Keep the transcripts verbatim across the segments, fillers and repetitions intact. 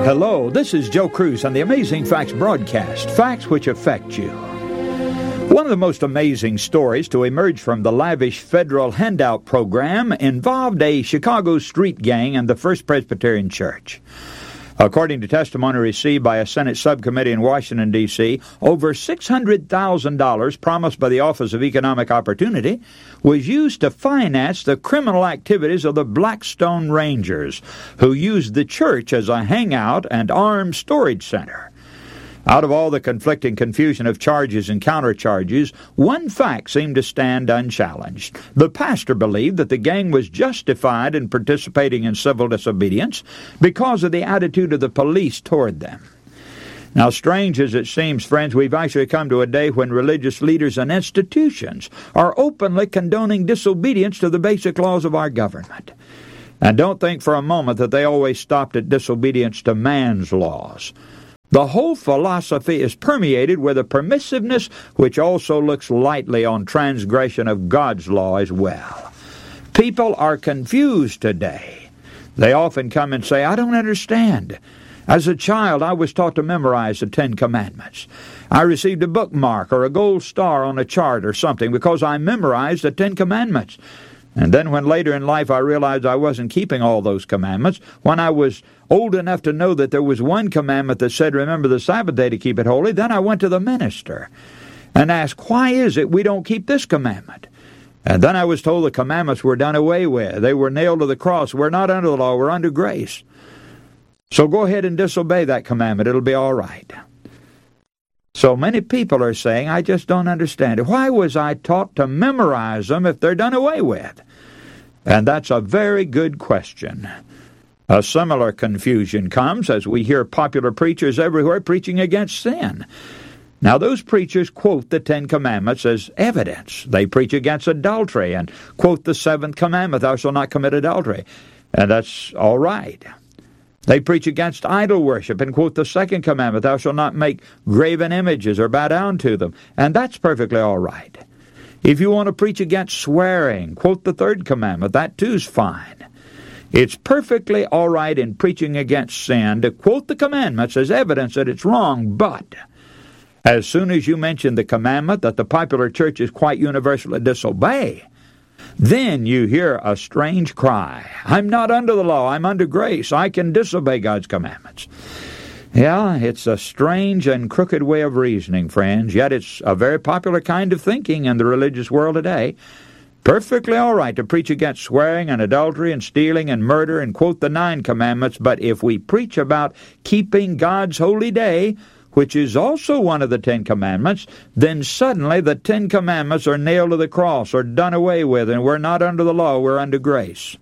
Hello, this is Joe Cruz on the Amazing Facts broadcast, facts which affect you. One of the most amazing stories to emerge from the lavish federal handout program involved a Chicago street gang and the First Presbyterian Church. According to testimony received by a Senate subcommittee in Washington, D C, over six hundred thousand dollars promised by the Office of Economic Opportunity was used to finance the criminal activities of the Blackstone Rangers, who used the church as a hangout and arms storage center. Out of all the conflicting confusion of charges and countercharges, one fact seemed to stand unchallenged. The pastor believed that the gang was justified in participating in civil disobedience because of the attitude of the police toward them. Now, strange as it seems, friends, we've actually come to a day when religious leaders and institutions are openly condoning disobedience to the basic laws of our government. And don't think for a moment that they always stopped at disobedience to man's laws. The whole philosophy is permeated with a permissiveness which also looks lightly on transgression of God's law as well. People are confused today. They often come and say, I don't understand. As a child, I was taught to memorize the Ten Commandments. I received a bookmark or a gold star on a chart or something because I memorized the Ten Commandments. And then when later in life I realized I wasn't keeping all those commandments, when I was old enough to know that there was one commandment that said, remember the Sabbath day to keep it holy, then I went to the minister and asked, why is it we don't keep this commandment? And then I was told the commandments were done away with. They were nailed to the cross. We're not under the law, we're under grace. So go ahead and disobey that commandment. It'll be all right. So many people are saying, I just don't understand it. Why was I taught to memorize them if they're done away with? And that's a very good question. A similar confusion comes as we hear popular preachers everywhere preaching against sin. Now, those preachers quote the Ten Commandments as evidence. They preach against adultery and quote the seventh commandment, thou shalt not commit adultery. And that's all right. They preach against idol worship and quote the second commandment, thou shalt not make graven images or bow down to them. And that's perfectly all right. If you want to preach against swearing, quote the third commandment. That too's fine. It's perfectly all right in preaching against sin to quote the commandments as evidence that it's wrong, but as soon as you mention the commandment that the popular churches quite universally disobey, then you hear a strange cry. I'm not under the law, I'm under grace. I can disobey God's commandments. Yeah, it's a strange and crooked way of reasoning, friends, yet it's a very popular kind of thinking in the religious world today. Perfectly all right to preach against swearing and adultery and stealing and murder and quote the nine commandments, but if we preach about keeping God's holy day, which is also one of the Ten Commandments, then suddenly the Ten Commandments are nailed to the cross or done away with, and we're not under the law, we're under grace.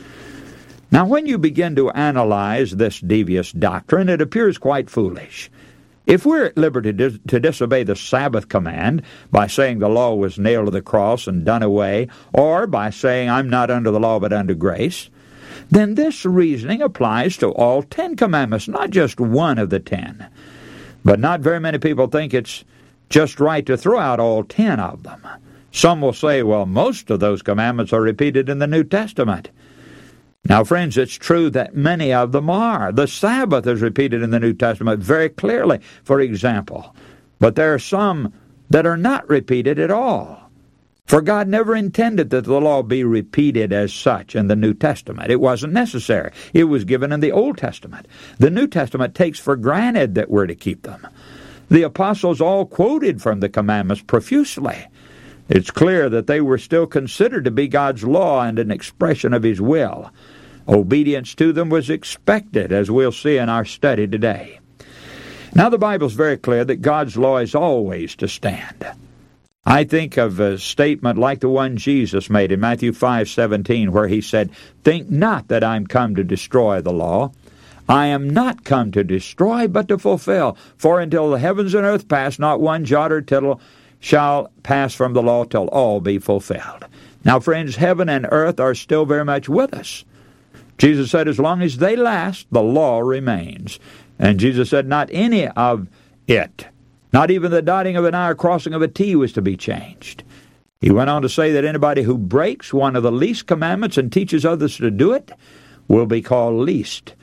Now, when you begin to analyze this devious doctrine, it appears quite foolish. If we're at liberty to, to disobey the Sabbath command by saying the law was nailed to the cross and done away, or by saying I'm not under the law but under grace, then this reasoning applies to all Ten Commandments, not just one of the ten. But not very many people think it's just right to throw out all ten of them. Some will say, well, most of those commandments are repeated in the New Testament. Now, friends, it's true that many of them are. The Sabbath is repeated in the New Testament very clearly, for example. But there are some that are not repeated at all. For God never intended that the law be repeated as such in the New Testament. It wasn't necessary. It was given in the Old Testament. The New Testament takes for granted that we're to keep them. The apostles all quoted from the commandments profusely. It's clear that they were still considered to be God's law and an expression of His will. Obedience to them was expected, as we'll see in our study today. Now, the Bible's very clear that God's law is always to stand. I think of a statement like the one Jesus made in Matthew five seventeen, where He said, think not that I am come to destroy the law. I am not come to destroy, but to fulfill. For until the heavens and earth pass, not one jot or tittle shall pass from the law till all be fulfilled. Now, friends, heaven and earth are still very much with us. Jesus said, as long as they last, the law remains. And Jesus said, not any of it, not even the dotting of an I or crossing of a T, was to be changed. He went on to say that anybody who breaks one of the least commandments and teaches others to do it will be called least.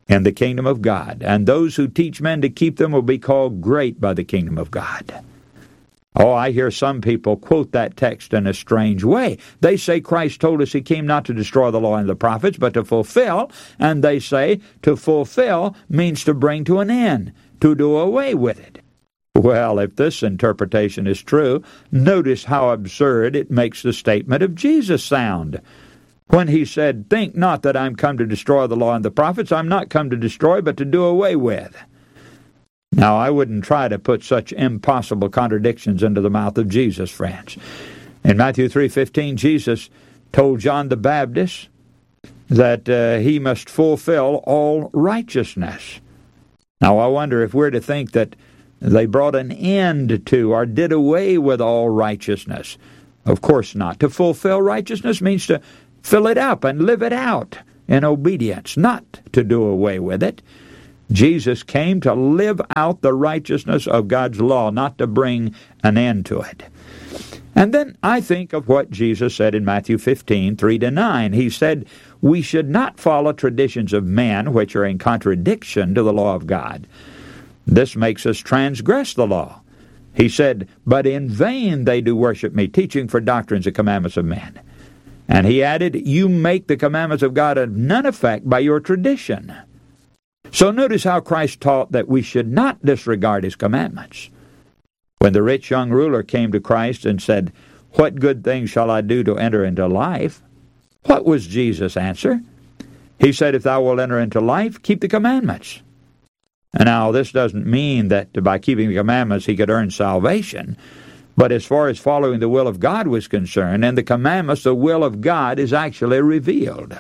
in the kingdom of God, and those who teach men to keep them will be called great by the kingdom of God. Oh, I hear some people quote that text in a strange way. They say Christ told us he came not to destroy the law and the prophets, but to fulfill, and they say to fulfill means to bring to an end, to do away with it. Well, if this interpretation is true, notice how absurd it makes the statement of Jesus sound. When he said, "Think not that I'm come to destroy the law and the prophets. I'm not come to destroy, but to do away with." Now, I wouldn't try to put such impossible contradictions into the mouth of Jesus, friends. In Matthew three fifteen, Jesus told John the Baptist that uh, he must fulfill all righteousness. Now, I wonder if we're to think that they brought an end to or did away with all righteousness. Of course not. To fulfill righteousness means to fill it up and live it out in obedience, not to do away with it. Jesus came to live out the righteousness of God's law, not to bring an end to it. And then I think of what Jesus said in Matthew fifteen, three to nine. He said, "We should not follow traditions of men which are in contradiction to the law of God. This makes us transgress the law." He said, "But in vain they do worship me, teaching for doctrines and commandments of men." And he added, "You make the commandments of God of none effect by your tradition." So notice how Christ taught that we should not disregard his commandments. When the rich young ruler came to Christ and said, "What good thing shall I do to enter into life?" what was Jesus' answer? He said, "If thou wilt enter into life, keep the commandments." And now this doesn't mean that by keeping the commandments he could earn salvation. But as far as following the will of God was concerned, and the commandments, the will of God is actually revealed.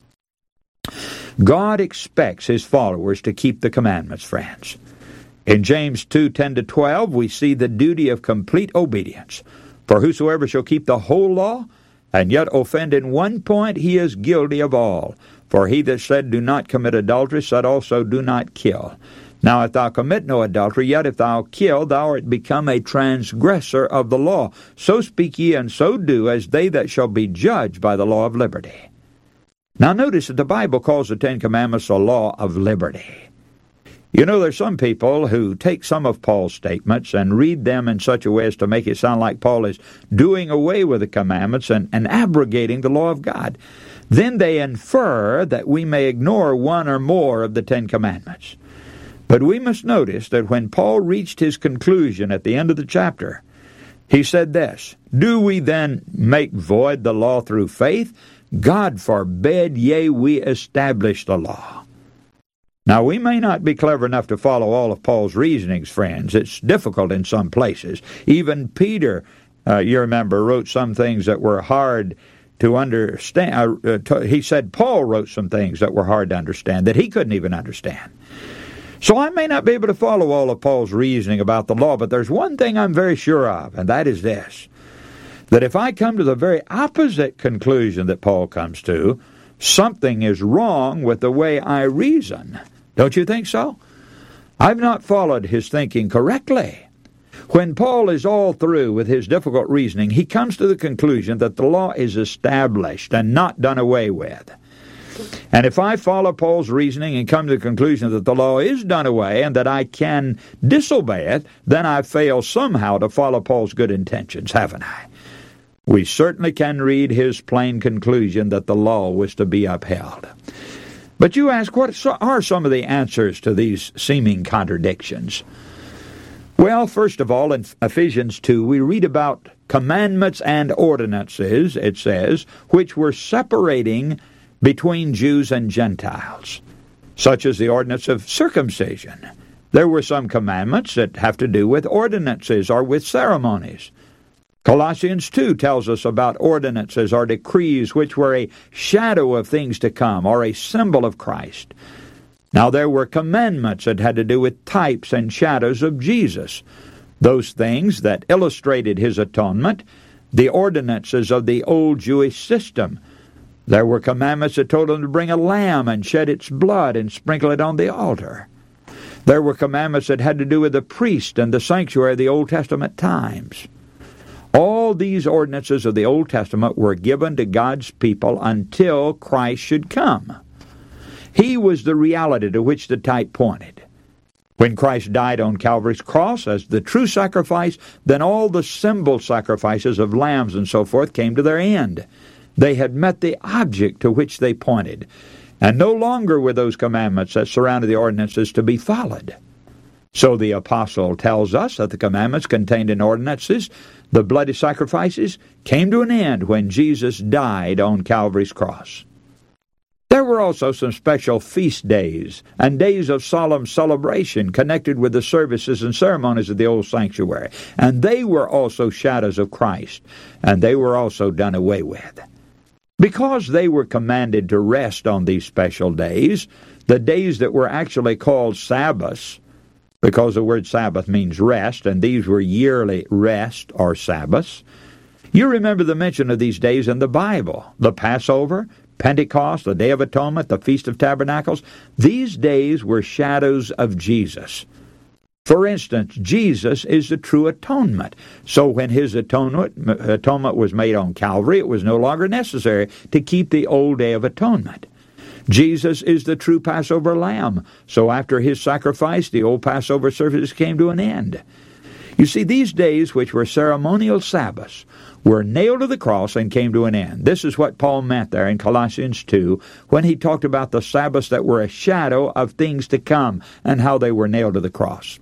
God expects his followers to keep the commandments, friends. In James two, ten to twelve, we see the duty of complete obedience. "For whosoever shall keep the whole law, and yet offend in one point, he is guilty of all. For he that said, Do not commit adultery, said also, Do not kill. Now if thou commit no adultery, yet if thou kill, thou art become a transgressor of the law. So speak ye, and so do, as they that shall be judged by the law of liberty." Now notice that the Bible calls the Ten Commandments a law of liberty. You know, there's some people who take some of Paul's statements and read them in such a way as to make it sound like Paul is doing away with the commandments and, and abrogating the law of God. Then they infer that we may ignore one or more of the Ten Commandments. But we must notice that when Paul reached his conclusion at the end of the chapter, he said this, "Do we then make void the law through faith? God forbid, yea, we establish the law." Now, we may not be clever enough to follow all of Paul's reasonings, friends. It's difficult in some places. Even Peter, uh, you remember, wrote some things that were hard to understand. Uh, to, he said Paul wrote some things that were hard to understand, that he couldn't even understand. So I may not be able to follow all of Paul's reasoning about the law, but there's one thing I'm very sure of, and that is this, that if I come to the very opposite conclusion that Paul comes to, something is wrong with the way I reason. Don't you think so? I've not followed his thinking correctly. When Paul is all through with his difficult reasoning, he comes to the conclusion that the law is established and not done away with. And if I follow Paul's reasoning and come to the conclusion that the law is done away and that I can disobey it, then I fail somehow to follow Paul's good intentions, haven't I? We certainly can read his plain conclusion that the law was to be upheld. But you ask, what are some of the answers to these seeming contradictions? Well, first of all, in Ephesians two, we read about commandments and ordinances, it says, which were separating between Jews and Gentiles, such as the ordinance of circumcision. There were some commandments that have to do with ordinances or with ceremonies. Colossians two tells us about ordinances or decrees which were a shadow of things to come or a symbol of Christ. Now there were commandments that had to do with types and shadows of Jesus, those things that illustrated his atonement, the ordinances of the old Jewish system. There were commandments that told him to bring a lamb and shed its blood and sprinkle it on the altar. There were commandments that had to do with the priest and the sanctuary of the Old Testament times. All these ordinances of the Old Testament were given to God's people until Christ should come. He was the reality to which the type pointed. When Christ died on Calvary's cross as the true sacrifice, then all the symbol sacrifices of lambs and so forth came to their end. They had met the object to which they pointed, and no longer were those commandments that surrounded the ordinances to be followed. So the apostle tells us that the commandments contained in ordinances, the bloody sacrifices, came to an end when Jesus died on Calvary's cross. There were also some special feast days and days of solemn celebration connected with the services and ceremonies of the old sanctuary, and they were also shadows of Christ, and they were also done away with. Because they were commanded to rest on these special days, the days that were actually called Sabbaths, because the word Sabbath means rest, and these were yearly rest or Sabbaths. You remember the mention of these days in the Bible, the Passover, Pentecost, the Day of Atonement, the Feast of Tabernacles. These days were shadows of Jesus. For instance, Jesus is the true atonement. So when his atonement, atonement was made on Calvary, it was no longer necessary to keep the old Day of Atonement. Jesus is the true Passover lamb. So after his sacrifice, the old Passover services came to an end. You see, these days, which were ceremonial Sabbaths, were nailed to the cross and came to an end. This is what Paul meant there in Colossians two when he talked about the Sabbaths that were a shadow of things to come and how they were nailed to the cross.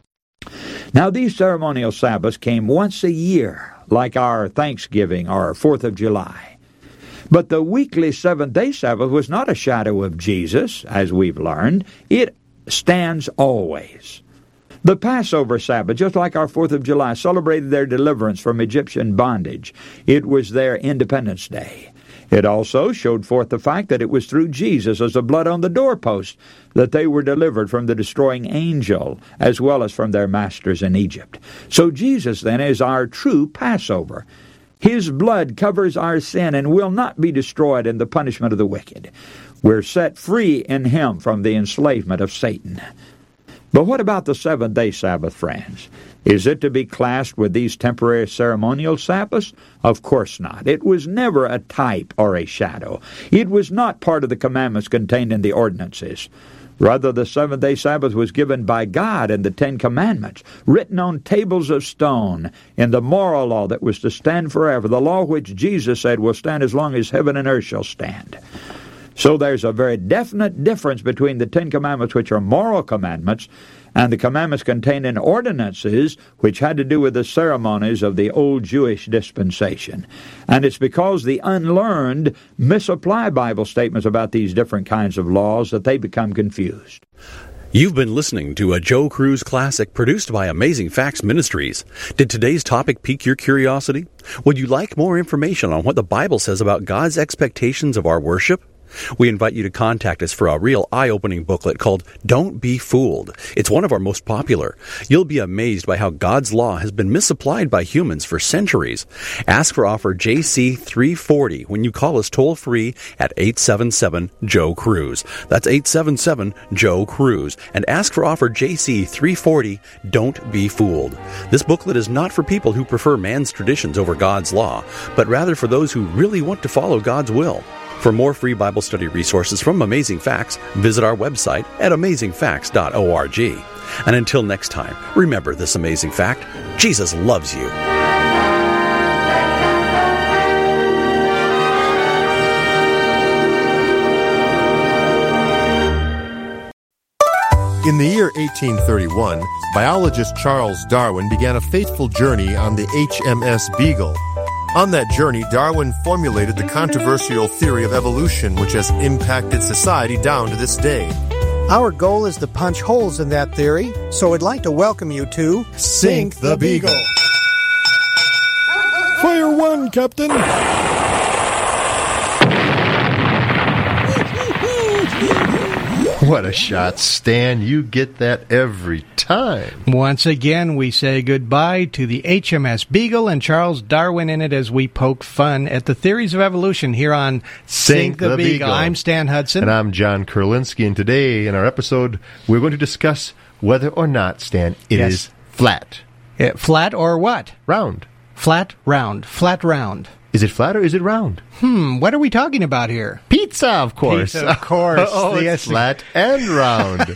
Now, these ceremonial Sabbaths came once a year, like our Thanksgiving or Fourth of July. But the weekly seventh-day Sabbath was not a shadow of Jesus, as we've learned. It stands always. The Passover Sabbath, just like our Fourth of July, celebrated their deliverance from Egyptian bondage. It was their Independence Day. It also showed forth the fact that it was through Jesus as the blood on the doorpost that they were delivered from the destroying angel as well as from their masters in Egypt. So Jesus then is our true Passover. His blood covers our sin and will not be destroyed in the punishment of the wicked. We're set free in him from the enslavement of Satan. But what about the seventh-day Sabbath, friends? Is it to be classed with these temporary ceremonial Sabbaths? Of course not. It was never a type or a shadow. It was not part of the commandments contained in the ordinances. Rather, the seventh-day Sabbath was given by God in the Ten Commandments, written on tables of stone, in the moral law that was to stand forever, the law which Jesus said will stand as long as heaven and earth shall stand. So there's a very definite difference between the Ten Commandments, which are moral commandments, and the commandments contained in ordinances, which had to do with the ceremonies of the old Jewish dispensation. And it's because the unlearned misapply Bible statements about these different kinds of laws that they become confused. You've been listening to a Joe Cruz Classic produced by Amazing Facts Ministries. Did today's topic pique your curiosity? Would you like more information on what the Bible says about God's expectations of our worship? We invite you to contact us for a real eye-opening booklet called Don't Be Fooled. It's one of our most popular. You'll be amazed by how God's law has been misapplied by humans for centuries. Ask for offer J C three forty when you call us toll-free at eight seven seven, Joe Cruz. That's eight seven seven, Joe Cruz. And ask for offer J C three forty, Don't Be Fooled. This booklet is not for people who prefer man's traditions over God's law, but rather for those who really want to follow God's will. For more free Bible study resources from Amazing Facts, visit our website at amazing facts dot org. And until next time, remember this amazing fact: Jesus loves you. In the year eighteen thirty-one, biologist Charles Darwin began a fateful journey on the H M S Beagle. On that journey, Darwin formulated the controversial theory of evolution, which has impacted society down to this day. Our goal is to punch holes in that theory, so I'd like to welcome you to Sink the Beagle. Fire one, Captain! What a shot, Stan. You get that every time. Once again, we say goodbye to the H M S Beagle and Charles Darwin in it as we poke fun at the theories of evolution here on Sink, Sink the, the Beagle. Beagle. I'm Stan Hudson. And I'm John Kurlinski. And today in our episode, we're going to discuss whether or not, Stan, it yes. is flat. It, flat or what? Round. Flat, round. Flat, round. Is it flat or is it round? Hmm, what are we talking about here? Pizza, of course. Pizza, of course. oh, it's Yes. flat and round.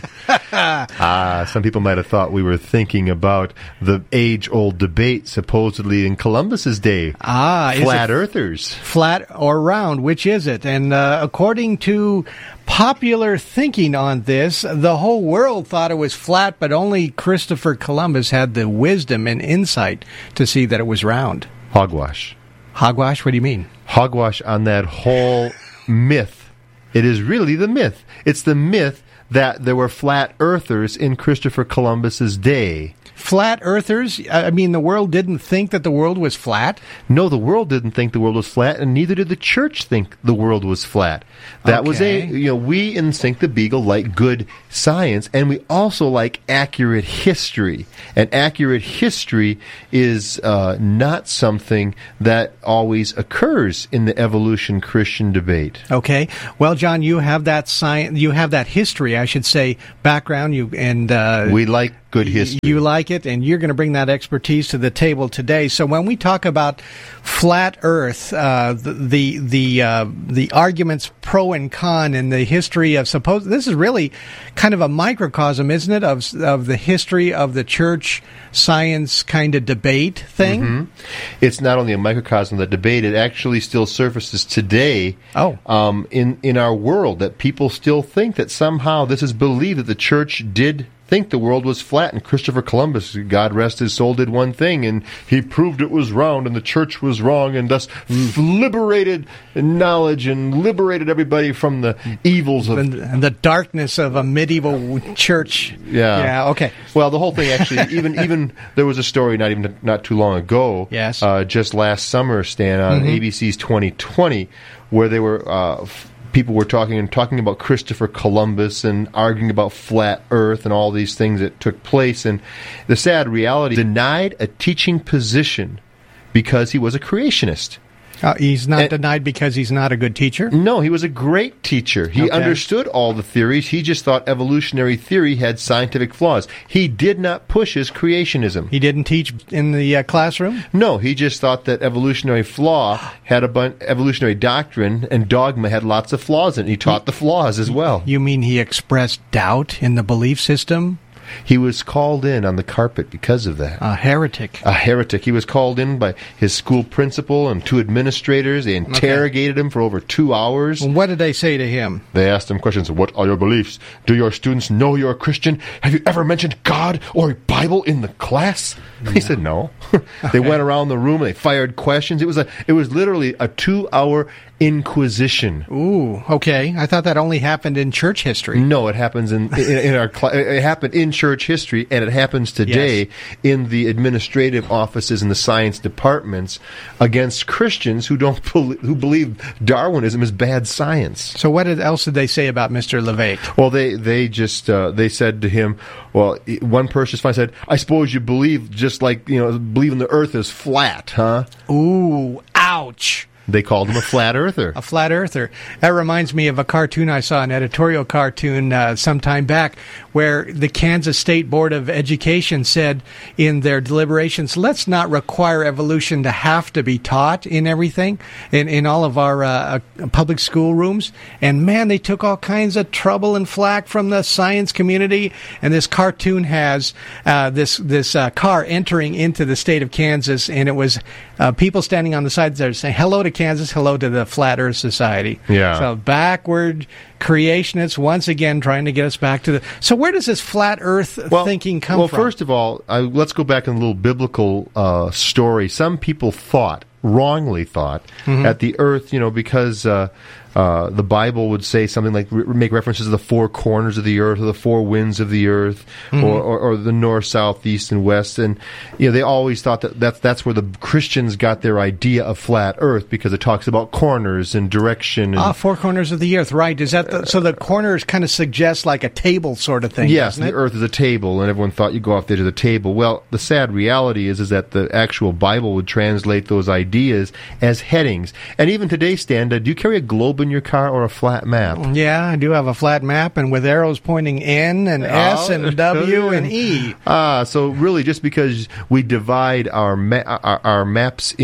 Ah, some people might have thought we were thinking about the age-old debate supposedly in Columbus's day. Ah, is Flat it earthers. flat or round? Which is it? And uh, according to popular thinking on this, the whole world thought it was flat, but only Christopher Columbus had the wisdom and insight to see that it was round. Hogwash. Hogwash? What do you mean? Hogwash on that whole myth. It is really the myth. It's the myth that there were flat earthers in Christopher Columbus's day. Flat earthers? I mean, the world didn't think that the world was flat? No, the world didn't think the world was flat, and neither did the church think the world was flat. That was a, Okay. you know, we in Sink the Beagle like good science, and we also like accurate history. And accurate history is uh, not something that always occurs in the evolution Christian debate. Okay. Well, John, you have that science, you have that history, I should say, background, you and uh, We like good history. You like it, and you're going to bring that expertise to the table today. So when we talk about flat Earth, uh, the the the, uh, the arguments pro and con in the history of suppose this is really kind of a microcosm, isn't it, of of the history of the church science kind of debate thing? Mm-hmm. It's not only a microcosm of the debate, it actually still surfaces today Oh. um, in, in our world, that people still think that somehow this is believed that the church did think the world was flat, and Christopher Columbus, God rest his soul, did one thing, and he proved it was round, and the church was wrong, and thus mm. liberated knowledge and liberated everybody from the evils of... And, and the darkness of a medieval church. Yeah. Yeah, okay. Well, the whole thing actually, even even there was a story not even not too long ago. Yes. Uh, just last summer, Stan, on Mm-hmm. A B C's twenty twenty, where they were uh, f- people were talking and talking about Christopher Columbus and arguing about flat Earth and all these things that took place. And the sad reality, denied a teaching position because he was a creationist. Uh, he's not And- denied because he's not a good teacher? No, he was a great teacher. He Okay. understood all the theories. He just thought evolutionary theory had scientific flaws. He did not push his creationism. He didn't teach in the uh, classroom? No, he just thought that evolutionary flaw had a bun- evolutionary doctrine and dogma had lots of flaws in it. He taught the flaws as well. You mean he expressed doubt in the belief system? He was called in on the carpet because of that. A heretic. A heretic. He was called in by his school principal and two administrators. They interrogated him for over two hours. What did they say to him? They asked him questions. What are your beliefs? Do your students know you're a Christian? Have you ever mentioned God or a Bible in the class? He said no. They went around the room and they fired questions. It was a. It was literally a two-hour inquisition. Ooh, okay. I thought that only happened in church history. No, it happens in in, in our. Cl- it happened in church history, and it happens today Yes. in the administrative offices and the science departments against Christians who don't bel who believe Darwinism is bad science. So what did, else did they say about Mister LeVake? Well, they they just uh, they said to him, well, i- one person fine said, "I suppose you believe just like you know believing the Earth is flat, huh?" Ooh, ouch. They called him a flat earther. A flat earther. That reminds me of a cartoon I saw, an editorial cartoon uh, some time back, where the Kansas State Board of Education said in their deliberations, let's not require evolution to have to be taught in everything, in, in all of our uh, uh, public school rooms. And man, they took all kinds of trouble and flack from the science community. And this cartoon has uh, this this uh, car entering into the state of Kansas, and it was uh, people standing on the sides there saying, hello to Kansas, hello to the Flat Earth Society. Yeah. So backward creationists once again trying to get us back to the. So where does this flat Earth thinking come well, from? Well, first of all, uh, let's go back in a little biblical uh, story. Some people thought, wrongly thought, Mm-hmm. that the Earth, you know, because uh, uh, the Bible would say something like re- make references to the four corners of the Earth, or the four winds of the Earth, Mm-hmm. or, or, or the north, south, east, and west, and you know they always thought that that's that's where the Christians got their idea of flat Earth, because it talks about corners and direction. And, Ah, four corners of the Earth, right? Is that the, so? The corners kind of suggest like a table sort of thing. Yes, doesn't the it? Earth is a table, and everyone thought you go off the edge of the table. Well, the sad reality is, is that the actual Bible would translate those ideas as headings. And even today, Stan, do you carry a globe in your car or a flat map? Yeah, I do have a flat map, and with arrows pointing N and S Oh, and W and E. Ah, so really, just because we divide our ma- our, our maps in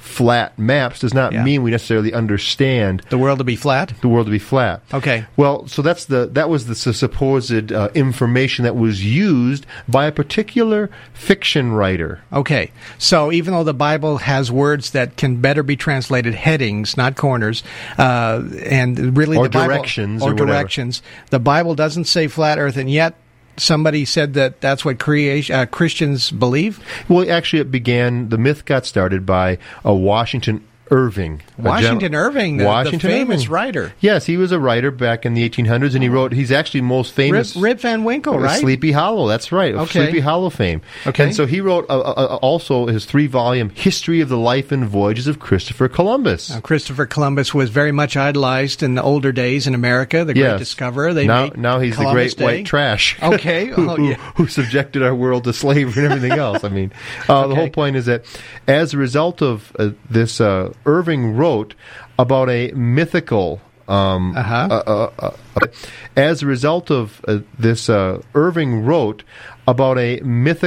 flat maps does not Yeah. mean we necessarily understand The world to be flat? the world to be flat. Okay. Well, so that's the that was the s- supposed uh, information that was used by a particular fiction writer. Okay. So even though the Bible has words that can better be translated headings, not corners, uh, and really Or the Bible, directions or, or whatever. directions, the Bible doesn't say flat earth, and yet somebody said that that's what creation, uh, Christians believe? Well, actually, it began. The myth got started by a Washington Irving. a Washington gen- Irving, the, Washington the famous Irving. writer. Yes, he was a writer back in the eighteen hundreds, and he wrote. He's actually most Rip, famous. Rip Van Winkle, Uh, right? Sleepy Hollow, that's right. Of Okay. Sleepy Hollow fame. Okay. And so he wrote uh, uh, also his three-volume History of the Life and Voyages of Christopher Columbus. Now, Christopher Columbus was very much idolized in the older days in America, the great Yes. discoverer. They now, made now he's Columbus the great Day. white trash. Okay. who, Oh, who- yeah. who subjected our world to slavery and everything else. I mean, uh, the Okay. whole point is that as a result of uh, this, uh, Irving wrote about a mythical. Um, Uh-huh. uh, uh, uh, as a result of uh, this, uh, Irving wrote about a mythical.